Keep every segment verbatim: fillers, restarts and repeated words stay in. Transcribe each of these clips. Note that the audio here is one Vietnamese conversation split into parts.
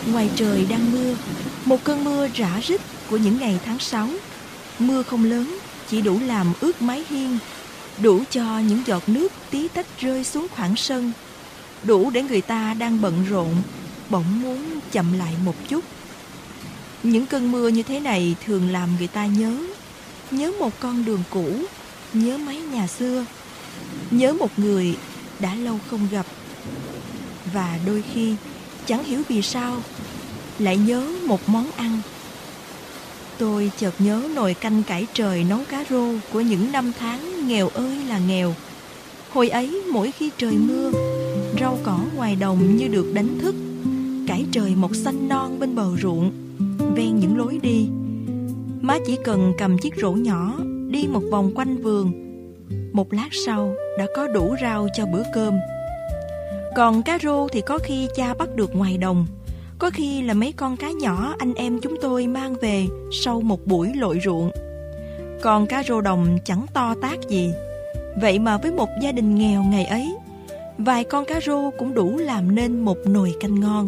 Ngoài trời đang mưa, một cơn mưa rả rích của những ngày tháng sáu. Mưa không lớn, chỉ đủ làm ướt mái hiên, đủ cho những giọt nước tí tách rơi xuống khoảng sân, đủ để người ta đang bận rộn bỗng muốn chậm lại một chút. Những cơn mưa như thế này thường làm người ta nhớ, nhớ một con đường cũ, nhớ mái nhà xưa, nhớ một người đã lâu không gặp. Và đôi khi, chẳng hiểu vì sao, lại nhớ một món ăn. Tôi chợt nhớ nồi canh cải trời nấu cá rô của những năm tháng nghèo ơi là nghèo. Hồi ấy mỗi khi trời mưa, rau cỏ ngoài đồng như được đánh thức, cải trời mọc xanh non bên bờ ruộng, ven những lối đi. Má chỉ cần cầm chiếc rổ nhỏ đi một vòng quanh vườn, một lát sau đã có đủ rau cho bữa cơm. Còn cá rô thì có khi cha bắt được ngoài đồng, có khi là mấy con cá nhỏ anh em chúng tôi mang về sau một buổi lội ruộng. Còn cá rô đồng chẳng to tát gì, vậy mà với một gia đình nghèo ngày ấy, vài con cá rô cũng đủ làm nên một nồi canh ngon.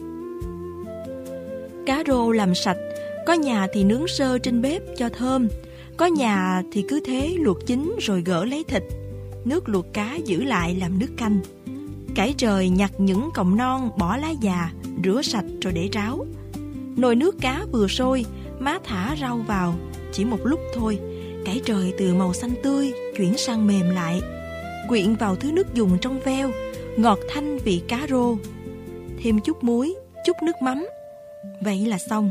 Cá rô làm sạch, có nhà thì nướng sơ trên bếp cho thơm, có nhà thì cứ thế luộc chín rồi gỡ lấy thịt, nước luộc cá giữ lại làm nước canh. Cải trời nhặt những cọng non bỏ lá già, rửa sạch rồi để ráo. Nồi nước cá vừa sôi, má thả rau vào, chỉ một lúc thôi, cải trời từ màu xanh tươi chuyển sang mềm lại, quyện vào thứ nước dùng trong veo, ngọt thanh vị cá rô. Thêm chút muối, chút nước mắm, vậy là xong.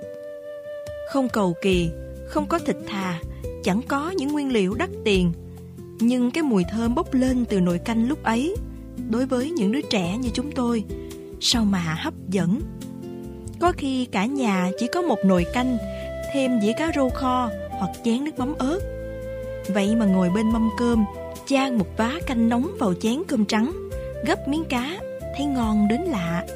Không cầu kỳ, không có thịt thà, chẳng có những nguyên liệu đắt tiền, nhưng cái mùi thơm bốc lên từ nồi canh lúc ấy, đối với những đứa trẻ như chúng tôi, sao mà hấp dẫn. Có khi cả nhà chỉ có một nồi canh, thêm dĩa cá rô kho hoặc chén nước mắm ớt. Vậy mà ngồi bên mâm cơm, chan một vá canh nóng vào chén cơm trắng, gấp miếng cá, thấy ngon đến lạ.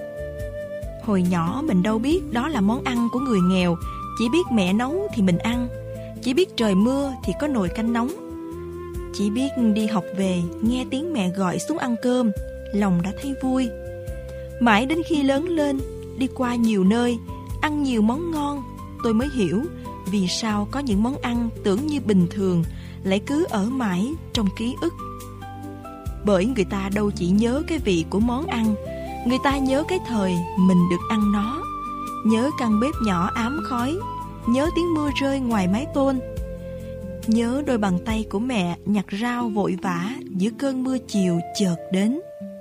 Hồi nhỏ mình đâu biết đó là món ăn của người nghèo, chỉ biết mẹ nấu thì mình ăn, chỉ biết trời mưa thì có nồi canh nóng, chỉ biết đi học về nghe tiếng mẹ gọi xuống ăn cơm, lòng đã thấy vui. Mãi đến khi lớn lên, đi qua nhiều nơi, ăn nhiều món ngon, tôi mới hiểu vì sao có những món ăn tưởng như bình thường lại cứ ở mãi trong ký ức. Bởi người ta đâu chỉ nhớ cái vị của món ăn, người ta nhớ cái thời mình được ăn nó, nhớ căn bếp nhỏ ám khói, nhớ tiếng mưa rơi ngoài mái tôn, nhớ đôi bàn tay của mẹ nhặt rau vội vã giữa cơn mưa chiều chợt đến.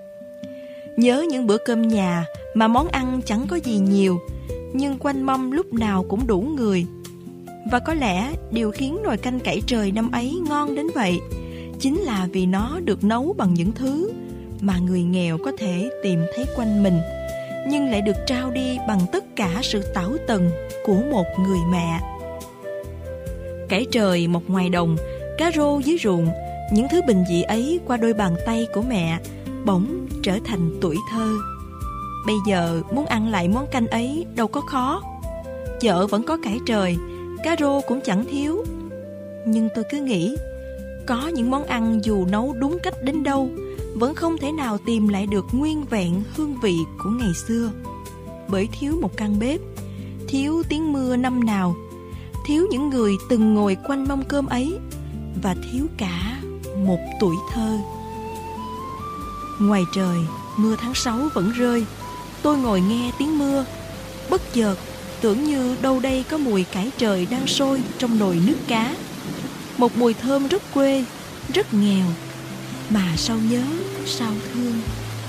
Nhớ những bữa cơm nhà mà món ăn chẳng có gì nhiều, nhưng quanh mâm lúc nào cũng đủ người. Và có lẽ điều khiến nồi canh cải trời năm ấy ngon đến vậy chính là vì nó được nấu bằng những thứ mà người nghèo có thể tìm thấy quanh mình, nhưng lại được trao đi bằng tất cả sự tảo tần của một người mẹ. Cải trời mọc ngoài đồng, cá rô dưới ruộng, những thứ bình dị ấy qua đôi bàn tay của mẹ bỗng trở thành tuổi thơ. Bây giờ muốn ăn lại món canh ấy đâu có khó. Chợ vẫn có cải trời, cá rô cũng chẳng thiếu. Nhưng tôi cứ nghĩ, có những món ăn dù nấu đúng cách đến đâu vẫn không thể nào tìm lại được nguyên vẹn hương vị của ngày xưa. Bởi thiếu một căn bếp, thiếu tiếng mưa năm nào, thiếu những người từng ngồi quanh mâm cơm ấy, và thiếu cả một tuổi thơ. Ngoài trời, mưa tháng sáu vẫn rơi. Tôi ngồi nghe tiếng mưa, bất chợt tưởng như đâu đây có mùi cải trời đang sôi trong nồi nước cá. Một mùi thơm rất quê, rất nghèo, mà sao nhớ, sao thương.